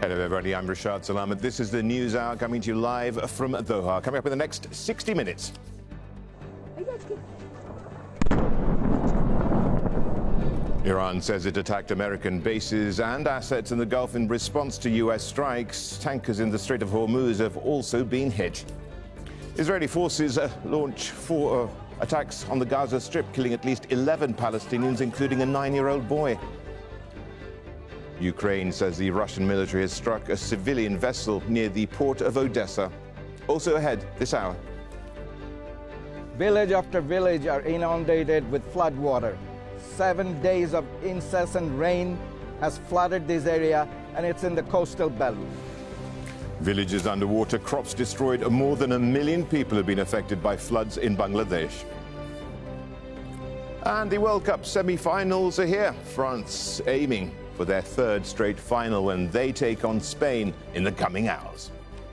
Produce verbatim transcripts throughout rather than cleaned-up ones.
Hello everybody, I'm Rashad Salamat. This is the News Hour coming to you live from Doha. Coming up in the next sixty minutes. Iran says it attacked American bases and assets in the Gulf in response to U S strikes. Tankers in the Strait of Hormuz have also been hit. Israeli forces uh, launch four uh, attacks on the Gaza Strip, killing at least eleven Palestinians, including a nine-year-old boy. Ukraine says the Russian military has struck a civilian vessel near the port of Odessa. Also ahead this hour. Village after village are inundated with flood water. Seven days of incessant rain has flooded this area, and it's in the coastal belt. Villages underwater, crops destroyed. More than a million people have been affected by floods in Bangladesh. And the World Cup semi-finals are here. France aiming for their third straight final when they take on Spain in the coming hours.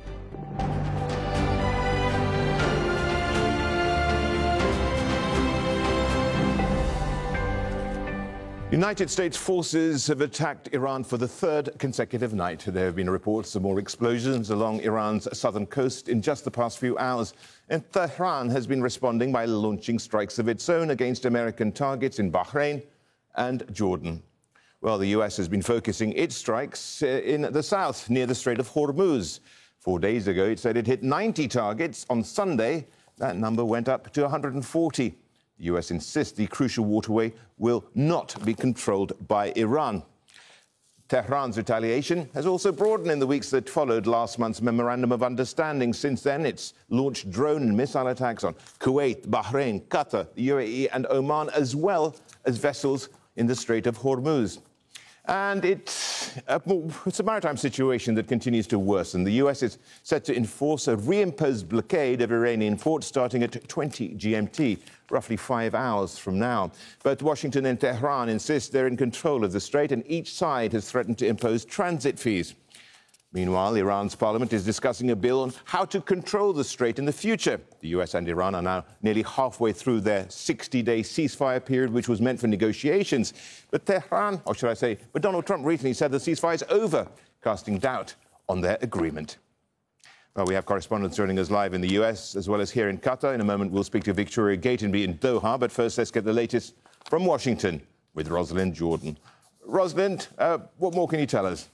United States forces have attacked Iran for the third consecutive night. There have been reports of more explosions along Iran's southern coast in just the past few hours. And Tehran has been responding by launching strikes of its own against American targets in Bahrain and Jordan. Well, the U S has been focusing its strikes in the south, near the Strait of Hormuz. Four days ago, it said it hit ninety targets. On Sunday, that number went up to one hundred forty. The U S insists the crucial waterway will not be controlled by Iran. Tehran's retaliation has also broadened in the weeks that followed last month's Memorandum of Understanding. Since then, it's launched drone and missile attacks on Kuwait, Bahrain, Qatar, the U A E and Oman, as well as vessels in the Strait of Hormuz. And it's a, it's a maritime situation that continues to worsen. The U S is set to enforce a reimposed blockade of Iranian ports starting at twenty G M T, roughly five hours from now. But Washington and Tehran insist they're in control of the strait, and each side has threatened to impose transit fees. Meanwhile, Iran's parliament is discussing a bill on how to control the strait in the future. The U S and Iran are now nearly halfway through their sixty-day ceasefire period, which was meant for negotiations. But Tehran, or should I say, but Donald Trump recently said the ceasefire is over, casting doubt on their agreement. Well, we have correspondents joining us live in the U S as well as here in Qatar. In a moment, we'll speak to Victoria Gatenby in Doha. But first, let's get the latest from Washington with Rosalind Jordan. Rosalind, uh, what more can you tell us?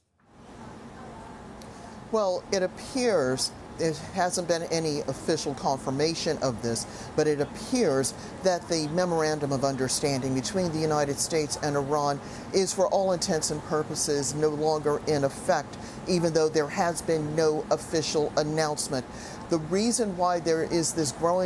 Well, it appears there hasn't been any official confirmation of this, but it appears that the Memorandum of Understanding between the United States and Iran is, for all intents and purposes, no longer in effect, even though there has been no official announcement. The reason why there is this growing